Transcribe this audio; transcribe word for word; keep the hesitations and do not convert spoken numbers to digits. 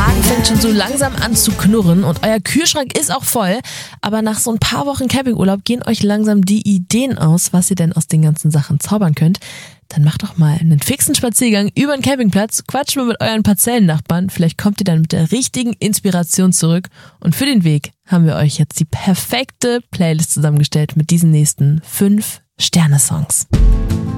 Magen fängt schon so langsam an zu knurren und euer Kühlschrank ist auch voll. Aber nach so ein paar Wochen Campingurlaub gehen euch langsam die Ideen aus, was ihr denn aus den ganzen Sachen zaubern könnt. Dann macht doch mal einen fixen Spaziergang über den Campingplatz, quatscht mal mit euren Parzellennachbarn. Vielleicht kommt ihr dann mit der richtigen Inspiration zurück. Und für den Weg haben wir euch jetzt die perfekte Playlist zusammengestellt mit diesen nächsten fünf Sterne-Songs.